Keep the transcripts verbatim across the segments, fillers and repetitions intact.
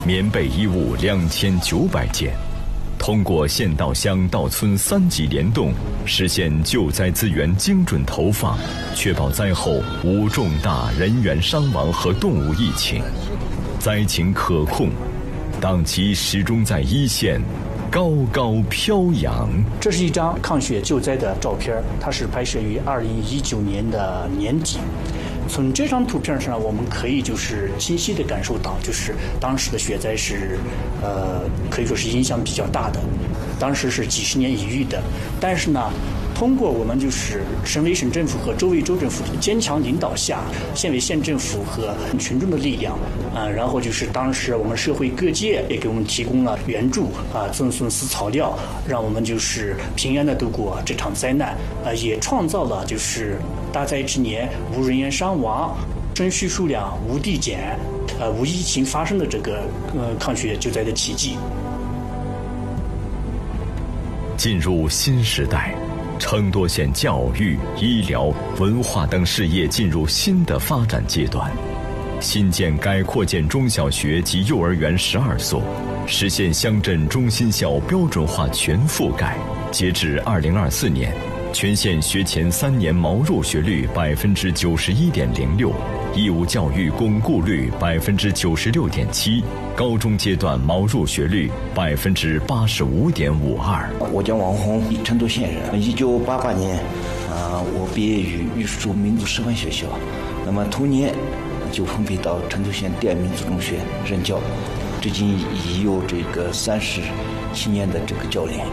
棉被衣物两千九百件。通过县到乡到村三级联动，实现救灾资源精准投放，确保灾后无重大人员伤亡和动物疫情，灾情可控，党旗始终在一线高高飘扬。 这是一张抗雪救灾的照片，它是拍摄于二零一九年的年底。从这张图片上，我们可以就是清晰地感受到，就是当时的雪灾是，呃，可以说是影响比较大的。当时是几十年一遇的，但是呢，通过我们就是省委省政府和州委州政府的坚强领导下，县委县政府和群众的力量，啊、呃，然后就是当时我们社会各界也给我们提供了援助啊、呃，赠送饲草料，让我们就是平安的度过这场灾难，啊、呃，也创造了就是大灾之年无人员伤亡、生畜数量无递减、呃无疫情发生的这个呃抗雪救灾的奇迹。 进入新时代，承多县教育、医疗、文化等事业进入新的发展阶段。新建改扩建中小学及幼儿园十二所，实现乡镇中心校标准化全覆盖。截至二零二四年，全县学前三年毛入学率百分之九十一点零六，义务教育巩固率百分之九十六点七，高中阶段毛入学率百分之八十五点五二。 我叫王红，承多县人。一九八八年，啊、呃，我毕业于玉树州民族师范学校，那么同年就分配到承多县滇民族中学任教，至今已有这个三十七年的这个教练。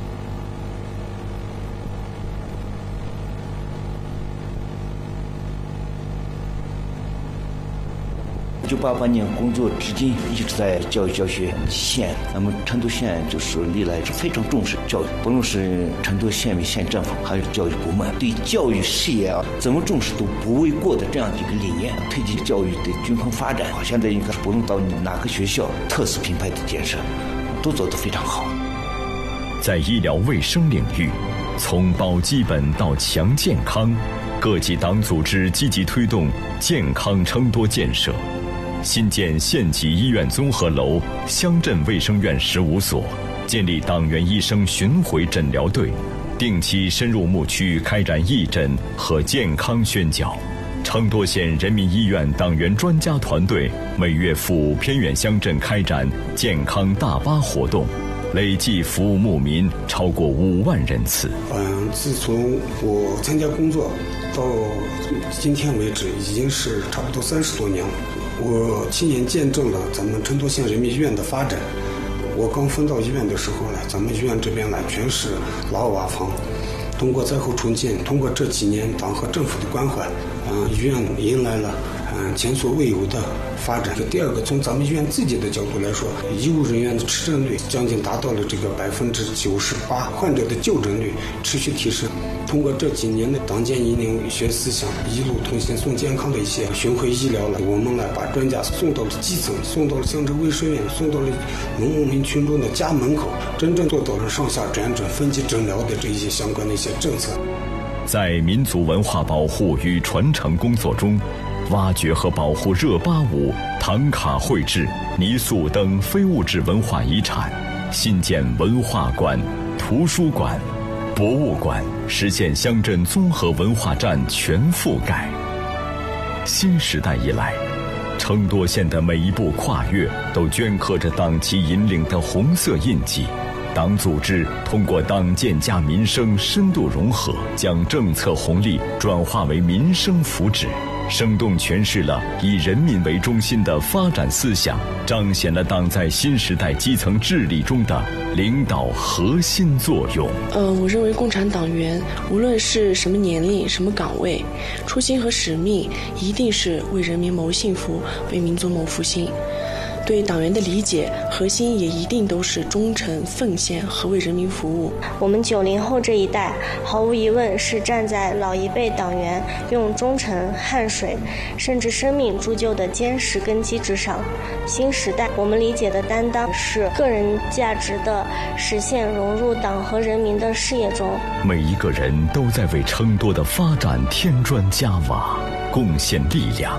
一九八八年工作至今一直在教育教学县，那么承多县就是历来是非常重视教育，不论是承多县委县政府还是教育部门，对教育事业啊怎么重视都不为过的这样一个理念，推进教育的均衡发展。现在应该不论到你哪个学校，特色品牌的建设都做得非常好。 在医疗卫生领域，从保基本到强健康，各级党组织积极推动健康承多建设。新建县级医院综合楼、乡镇卫生院十五所，建立党员医生巡回诊疗队，定期深入牧区开展义诊和健康宣教。承多县人民医院党员专家团队每月赴偏远乡镇开展健康大巴活动，累计服务牧民超过五万人次。 嗯，自从我参加工作到今天为止，已经是差不多三十多年了。我亲眼见证了咱们承多县人民医院的发展。我刚分到医院的时候呢，咱们医院这边呢全是老瓦房。通过灾后重建，通过这几年党和政府的关怀，嗯、呃，医院迎来了嗯、呃、前所未有的发展。第二个，从咱们医院自己的角度来说，医务人员的持诊率将近达到了这个百分之九十八，患者的就诊率持续提升。通过这几年的党建引领学思想、一路同行送健康的一些巡回医疗了，我们呢把专家送到了基层，送到了乡镇卫生院，送到了农牧民群众的家门口，真正做到了上下转诊、分级诊疗的这一些相关的一些政策。 在民族文化保护与传承工作中，挖掘和保护热巴舞、唐卡绘制、泥塑等非物质文化遗产，新建文化馆、图书馆、博物馆，实现乡镇综合文化站全覆盖。新时代以来，承多县的每一步跨越都镌刻着党旗引领的红色印记。党组织通过党建加民生深度融合，将政策红利转化为民生福祉，生动诠释了以人民为中心的发展思想，彰显了党在新时代基层治理中的领导核心作用。 呃，我认为共产党员无论是什么年龄、什么岗位，初心和使命一定是为人民谋幸福，为民族谋复兴。对党员的理解核心也一定都是忠诚奉献和为人民服务。 我们九零后这一代毫无疑问是站在老一辈党员用忠诚、汗水甚至生命铸就的坚实根基之上。新时代我们理解的担当是个人价值的实现融入党和人民的事业中， 每一个人都在为承多的发展添砖加瓦，贡献力量。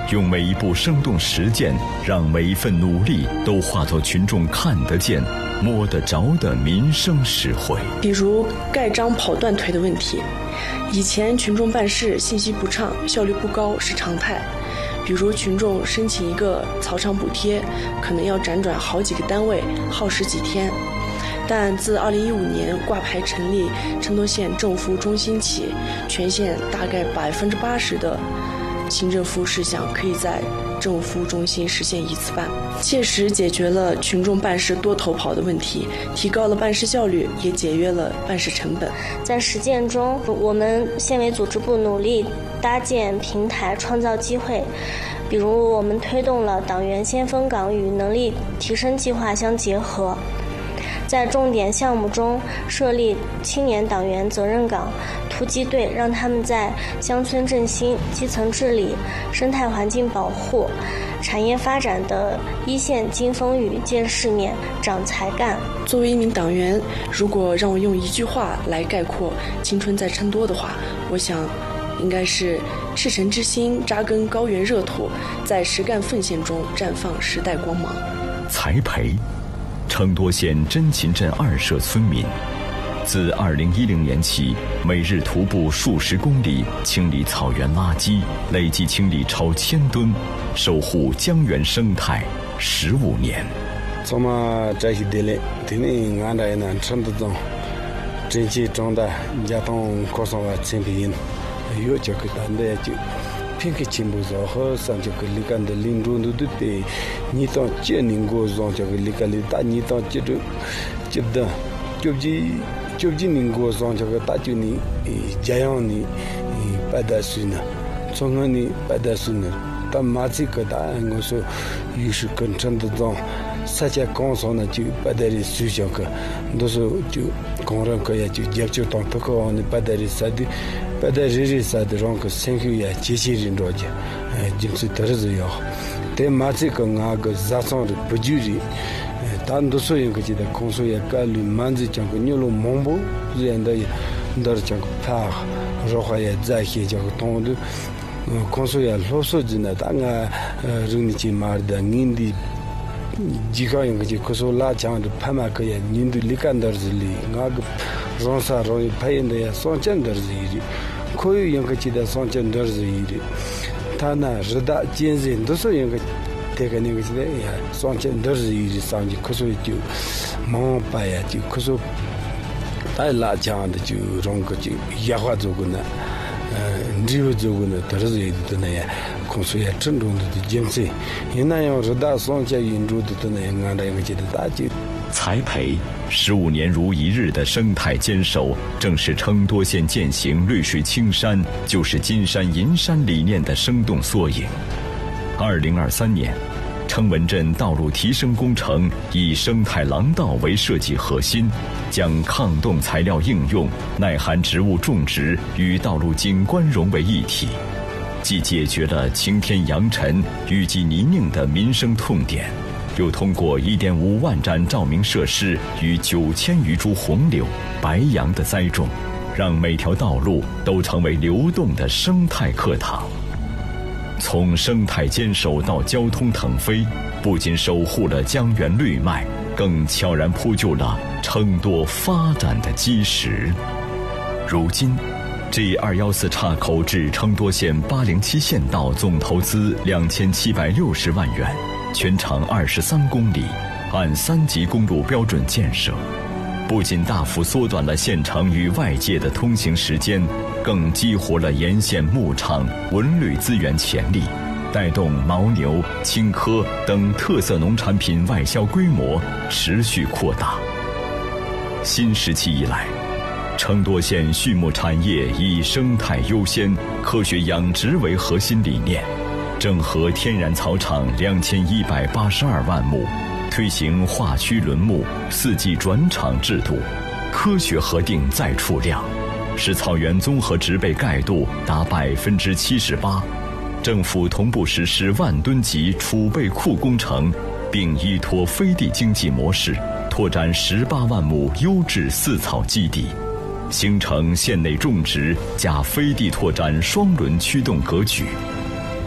用每一步生动实践，让每一份努力都化作群众看得见、摸得着的民生实惠。 比如盖章跑断腿的问题，以前群众办事信息不畅、效率不高是常态。比如群众申请一个草场补贴，可能要辗转好几个单位，耗时几天。但自二零一五年挂牌成立承多县政服务中心起，全县大概百分之八十的行政服务事项可以在政务服务中心实现一次办，切实解决了群众办事多头跑的问题，提高了办事效率，也节约了办事成本。 在实践中，我们县委组织部努力搭建平台，创造机会。比如我们推动了党员先锋岗与能力提升计划相结合，在重点项目中设立青年党员责任岗、突击队，让他们在乡村振兴、基层治理、生态环境保护、产业发展的一线经风雨、见世面、长才干。 作为一名党员，如果让我用一句话来概括青春在成多的话，我想应该是赤诚之心扎根高原热土，在实干奉献中绽放时代光芒。 才培，承多县真勤镇二社村民，自二零一零年起，每日徒步数十公里清理草原垃圾，累计清理超千吨，守护江源生态十五年。 咱们这些地里，地里俺这呢，承多中，真气壮大，家当高上了千皮人，有这个单的就。平刻进步做好，上这个里干的领导都对对，你当建宁国上这个里干的大，你当接着接的，就几就几宁国上这个大就你，这样你，白大水呢，从而你白大水呢，但马这个答案我说，于是跟陈的长，大家刚上呢就白大的水上个，那时候就工人个也就也就当这个往的白大的啥的。白大日日啥的让个生活也节节人着的，呃，就是得是要，但马这个那个日常的不就的，呃，但多数人个觉得工作也干了，满子讲个牛肉忙不，这样的也，那讲个怕，然后也在些讲个东的，呃，工作也老少的呢，但个呃，人家去买的，人的。几个人个就可说拉强的拍马可以，人都离干到这里，那个让啥让拍人的呀，上千多日的，可以用个记得上千多日的，他呢日大见人都是用个，这个那个记得呀，上千多日的上去，可说就忙摆呀，就可说带拉强的就让个就压化做个呢。呃，只有做过呢，都是有的那样，可是也郑重的精神，因那样是大上下运作的那样，俺那个觉得大就。 才培十五年如一日的生态坚守，正是承多县践行绿水青山就是金山银山理念的生动缩影。二零二三年，承文镇道路提升工程以生态廊道为设计核心，将抗冻材料应用、耐寒植物种植与道路景观融为一体，既解决了晴天扬尘、淤积泥泞的民生痛点，又通过 一点五万盏照明设施与九千余株红柳、白杨的栽种，让每条道路都成为流动的生态课堂。从生态坚守到交通腾飞，不仅守护了江源绿脉，更悄然铺就了承多发展的基石。如今 G 二一四岔口至承多县八零七县道总投资两千七百六十万元，全长二十三公里，按三级公路标准建设，不仅大幅缩短了县城与外界的通行时间，更激活了沿线牧场、文旅资源潜力，带动牦牛、青稞等特色农产品外销规模持续扩大。新时期以来，承多县畜牧产业以生态优先、科学养殖为核心理念，整合天然草场两千一百八十二万亩，推行化区轮牧、四季转场制度，科学核定再储量，使草原综合植被盖度达百分之七十八。政府同步实施万吨级储备库工程，并依托飞地经济模式，拓展十八万亩优质饲草基地，形成县内种植加飞地拓展双轮驱动格局。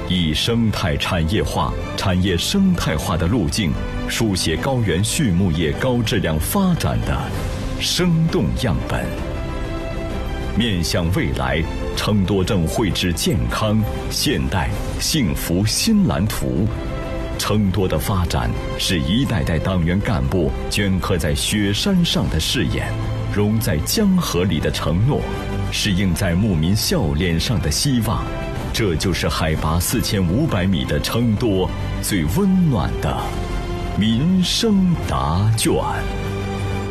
以生态产业化、产业生态化的路径，书写高原畜牧业高质量发展的生动样本。面向未来，成多镇绘制健康、现代、幸福新蓝图。成多的发展是一代代党员干部镌刻在雪山上的誓言，融在江河里的承诺，是映在牧民笑脸上的希望。这就是海拔四千五百米的成多最温暖的民生答卷。